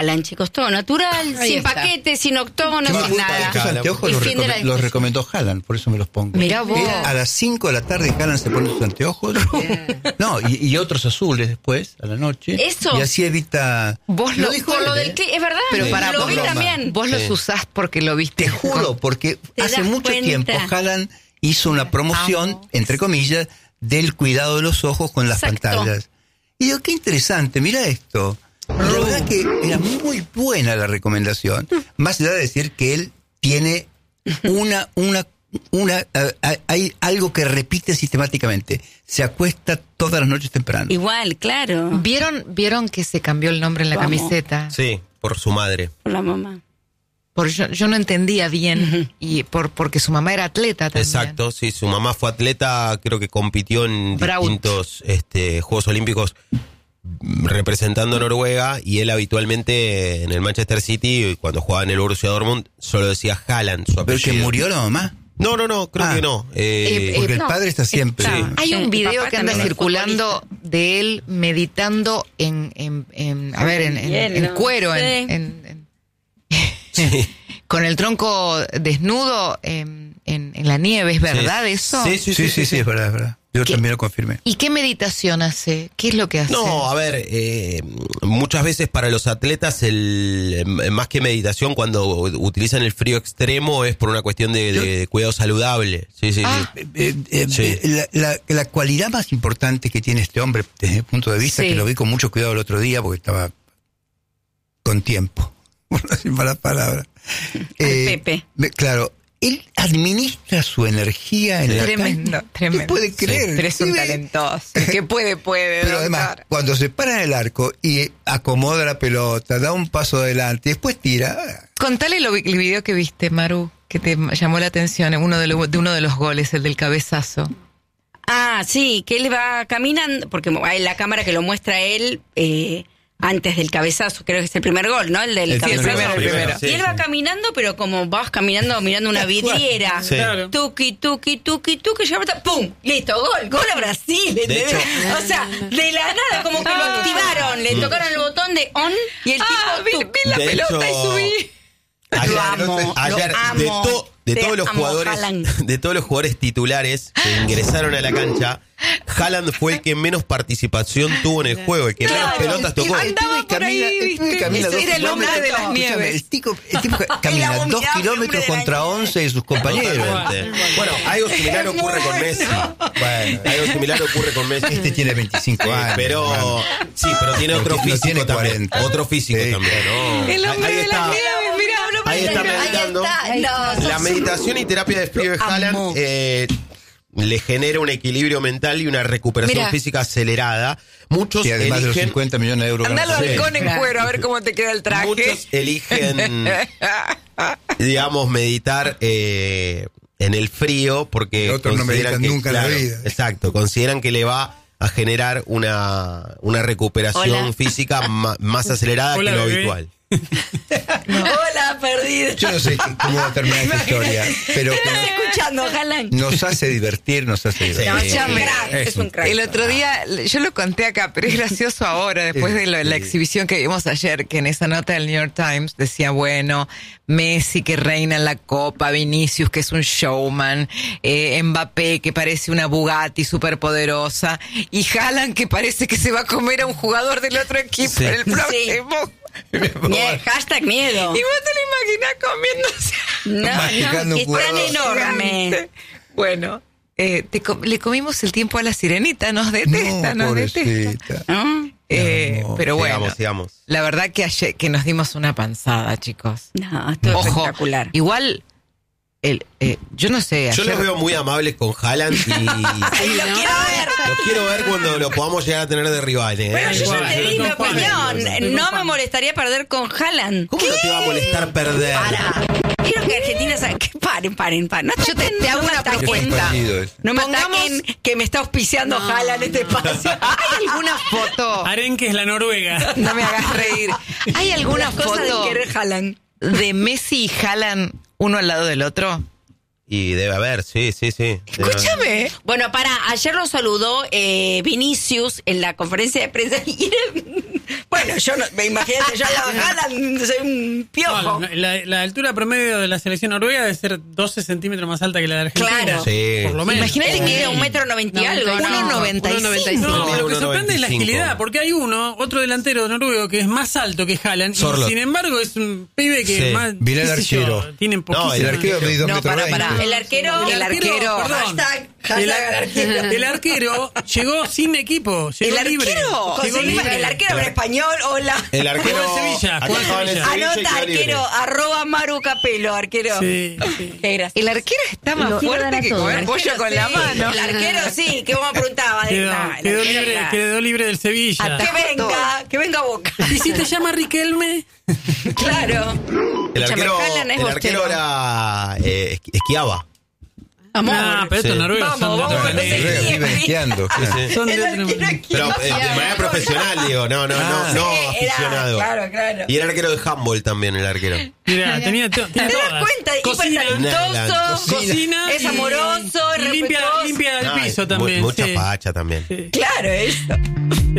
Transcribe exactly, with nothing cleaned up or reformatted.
Haaland, chicos, todo natural, Ahí sin está. paquetes, sin octógonos, Yo me sin gusta nada. estos anteojos Y los, fin de la recom- los discusión. recomendó Haaland, por eso me los pongo. Mirá vos. Él, a las cinco de la tarde Haaland se pone sus anteojos. No, y, y otros azules después, a la noche. Eso. Y así evita... Vos lo lo- dijo Por él, lo ¿eh? del cli- es verdad, Pero Sí, para lo por vi broma. también. Vos los Sí. usás porque lo viste. Te juro, porque Te hace das mucho cuenta. tiempo Haaland hizo una promoción, Amo. entre comillas, del cuidado de los ojos con las Exacto. pantallas. Y digo, qué interesante, mira esto. La verdad que era muy buena la recomendación, más allá de decir que él tiene una, una, una, eh, hay algo que repite sistemáticamente. Se acuesta todas las noches temprano. Igual, claro. ¿Vieron, ¿Vieron que se cambió el nombre en la Vamos. camiseta? Sí, por su madre. Por la mamá. Por, yo, yo no entendía bien, y por porque su mamá era atleta también. Exacto, sí, su mamá fue atleta, creo que compitió en Braut. distintos este, Juegos Olímpicos representando a Noruega, y él habitualmente en el Manchester City, cuando jugaba en el Borussia Dortmund, solo decía Haaland, su ¿Pero apellido. que murió la mamá? No, no, no, creo Ah. que no. Eh, Eh, Porque eh, el no, padre está siempre... está. Hay Sí, un el video papá que anda también es circulando de él meditando en, en, en a ver, en, en- en Hielo. cuero, Sí. en, en- en- sí. con el tronco desnudo en, en, en la nieve, ¿es verdad Sí. eso? Sí, Sí, sí, sí, es verdad, es verdad. Yo ¿Qué? también lo confirmé. ¿Y qué meditación hace? ¿Qué es lo que hace? No, a ver, eh, muchas veces para los atletas, el más que meditación, cuando utilizan el frío extremo es por una cuestión de, de cuidado saludable. Sí, sí, Ah. sí. Eh, eh, Sí. eh, la, la- la cualidad más importante que tiene este hombre, desde mi punto de vista, Sí. que lo vi con mucho cuidado el otro día porque estaba con tiempo, por no decir malas palabras. Pepe. me- Claro, él administra su energía en la Tremendo, cancha. tremendo. No puede creer. Pero es un Vive- talentoso. ¿Qué puede, puede? Pero además, doctor? cuando se para en el arco y acomoda la pelota, da un paso adelante y después tira. Contale lo, vi- el video que viste, Maru, que te llamó la atención, uno de, lo- de uno de los goles, el del cabezazo. Ah, sí, que él va caminando, porque hay la cámara que lo muestra a él eh, antes del cabezazo, creo que es el primer gol, ¿no? El del El cabezazo. primero, el primero. Y él Sí, va sí. caminando, pero como vas caminando mirando una vidriera. Sí. Claro. Tuki, tuki, tuki, tuki, llega hasta- ¡pum! Listo, gol, gol a Brasil. ¿entendés? hecho- o sea, de la nada, como que lo activaron, le tocaron el botón de on y el Ah, vi, tipo... vi la De pelota hecho, y subí. Ayer, Lo amo, ayer, lo amo. de, to- de Te todos los amo, jugadores, Haaland. de todos los jugadores titulares que ingresaron a la cancha, Haaland fue el que menos participación tuvo en el juego, el que menos pelotas tocó. Andaba El pibe por ahí, camina- el pibe ¿viste? camina Ese dos era el hombre kilómetros. de las Escúchame, nieves. El, tico- el tipo camina El dos abominable kilómetros hombre de contra la once de sus compañeros. Totalmente. Bueno, algo similar ocurre con Messi. Bueno, Algo similar ocurre con Messi. este tiene veinticinco Sí, años. pero hermano. sí, pero tiene No otro tiene- no físico tiene también. cuarenta. Otro físico Sí. también, ¿no? El hombre Ahí de está. las nieves, mira. Ahí está meditando. Ahí está. No, La sos- meditación y terapia de frío de Lo amo. Haaland eh, le genera un equilibrio mental y una recuperación Mira. física acelerada. Muchos Y además de los eligen, cincuenta millones de euros. Anda al ganados. Sí. balcón en cuero a ver cómo te queda el traje. muchos eligen, digamos, meditar eh, en el frío porque Otros no consideran meditan que, nunca en la claro, vida. Exacto, consideran que le va a generar una, una recuperación Hola. física ma- más acelerada Hola, que lo bebé. habitual. Hola, perdido. Yo no sé cómo va a terminar esta historia, pero ¿Estás que escuchando, Haaland? nos hace divertir, nos hace divertir. No, Sí. ya me- Es es un un crack. El otro día, yo lo conté acá, pero es gracioso ahora, después de lo- la exhibición que vimos ayer, que en esa nota del New York Times decía, bueno, Messi que reina en la Copa, Vinicius que es un showman, eh, Mbappé que parece una Bugatti superpoderosa, y Haaland que parece que se va a comer a un jugador del otro equipo Sí. en el próximo. Mie- hashtag miedo. Y vos te lo imaginás comiéndose. No, Masticando no, un que es tan jugador. enorme. Bueno, eh, te co- le comimos el tiempo a la sirenita, nos detesta, No, nos detesta. pobrecita. ¿No? Eh, amor. pero bueno, Sigamos, sigamos. la verdad que ayer que nos dimos una panzada, chicos. No, esto es Ojo, espectacular. igual, el, eh, yo no sé, Yo ayer, los veo muy amables con Haaland y Ay, lo quiero ver. los quiero ver cuando lo podamos llegar a tener de rival. ¿eh? Pero yo ya Igual, te di yo mi comparto, opinión. yo No comparto. me molestaría perder con Haaland. ¿Cómo no te va a molestar perder? Para. Quiero que Argentina sabe que paren, paren, paren. No Yo te- ataquen, te hago no me una ataquen. propuesta. Partido es. No me Pongamos- ataquen que me está auspiciando Haaland este espacio. ¿hay alguna foto? Arenque es la Noruega. No me hagas reír. ¿Hay alguna Las cosas foto de querer Haaland. de Messi y Haaland uno al lado del otro? Y debe haber, sí, sí, sí. Debe haber. Escúchame. Bueno, para, ayer lo saludó eh, Vinicius en la conferencia de prensa y era- Bueno, yo no, me imagínate, yo a la Haaland soy un piojo. No, la, la altura promedio de la selección noruega debe ser doce centímetros más alta que la de Argentina. Claro. Sí. Por lo menos. Imagínate que era un metro noventa y algo. uno noventa y cinco. No, lo que uno sorprende es la noventa y cinco. agilidad, porque hay uno, otro delantero noruego que es más alto que Haaland, Sorloth. y sin embargo es un pibe que Sí. más... Mirá el qué sé yo, arquero. tienen poquísima... El arquero mide dos No, metros para, veinte. para. El arquero, El arquero, perdón. hashtag, hashtag El, arquero. el arquero llegó sin equipo, llegó El libre. arquero, Llegó conseguimos libre. el arquero en español, hola. El arquero. Jugó en Sevilla, acá jugó en estaba en el Sevilla. Sevilla y Anota quedó libre. arquero, arroba Maru Capelo, arquero. Sí, sí. Qué gracioso. El arquero está más Lo quiero dar fuerte a que todos. comer El pollo arquero, con sí. la mano. El arquero sí, que vos me preguntabas. de- Quedó, nah, el quedó arquero, libre, claro. quedó libre del Sevilla. Que venga, que venga Boca. ¿Y si te llama Riquelme? Claro. El arquero, Haaland es el arquero bostero. era. Eh, esqui- esquiaba. Amor. No, pero estos Sí. noruegos son de Vamos, otro vamos, planeta. no sé Vive vive esquiando. claro. Sí. Son de El otro arquero planeta. Pero esquiva. eh, de manera profesional, digo, no, no, Ah. no, no Sí, era- aficionado. claro, claro. Y era arquero de handball también, el arquero. Mirá, tenía to- tiene ¿Te das todas. cuenta? Y Cocina, talentoso, cocina es y- amoroso, y limpia, respetuoso. limpia el Ay, piso mu- también. Mucha sí. facha también. Sí. Claro, eso. Sí,